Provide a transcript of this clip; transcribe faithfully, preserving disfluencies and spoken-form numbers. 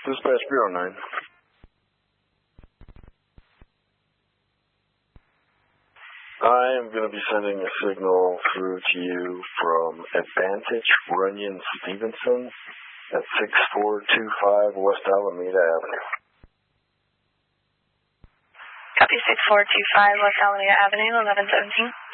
Dispatch Bureau nine. I am going to be sending a signal through to you from Advantage Runyon Stevenson at six four two five West Alameda Avenue. Copy six four two five West Alameda Avenue, eleven seventeen.